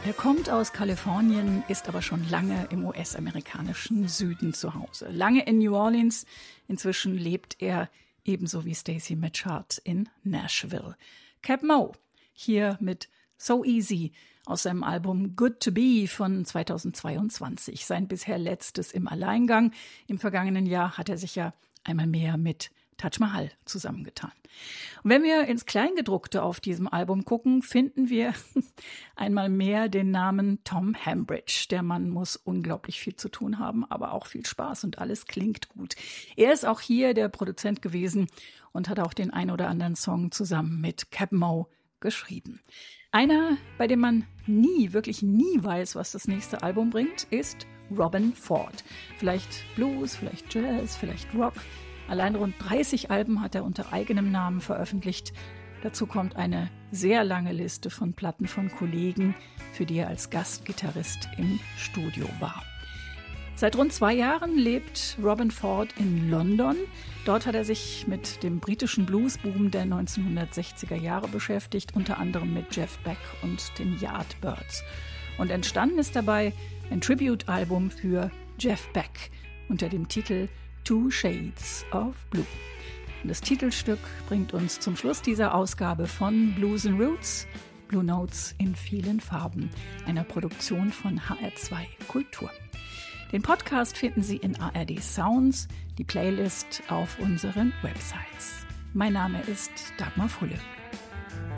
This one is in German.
Er kommt aus Kalifornien, ist aber schon lange im US-amerikanischen Süden zu Hause. Lange in New Orleans, inzwischen lebt er ebenso wie Stacey Mitchell in Nashville. Cap Mo, hier mit So Easy aus seinem Album Good to Be von 2022. Sein bisher letztes im Alleingang. Im vergangenen Jahr hat er sich ja einmal mehr mit Taj Mahal zusammengetan. Und wenn wir ins Kleingedruckte auf diesem Album gucken, finden wir einmal mehr den Namen Tom Hambridge. Der Mann muss unglaublich viel zu tun haben, aber auch viel Spaß und alles klingt gut. Er ist auch hier der Produzent gewesen und hat auch den ein oder anderen Song zusammen mit Cap Mo geschrieben. Einer, bei dem man wirklich nie weiß, was das nächste Album bringt, ist Robben Ford. Vielleicht Blues, vielleicht Jazz, vielleicht Rock. Allein rund 30 Alben hat er unter eigenem Namen veröffentlicht. Dazu kommt eine sehr lange Liste von Platten von Kollegen, für die er als Gastgitarrist im Studio war. Seit rund 2 Jahren lebt Robben Ford in London. Dort hat er sich mit dem britischen Bluesboom der 1960er Jahre beschäftigt, unter anderem mit Jeff Beck und den Yardbirds. Und entstanden ist dabei ein Tribute-Album für Jeff Beck unter dem Titel Two Shades of Blue. Und das Titelstück bringt uns zum Schluss dieser Ausgabe von Blues and Roots, Blue Notes in vielen Farben, einer Produktion von HR2 Kultur. Den Podcast finden Sie in ARD Sounds, die Playlist auf unseren Websites. Mein Name ist Dagmar Fulle.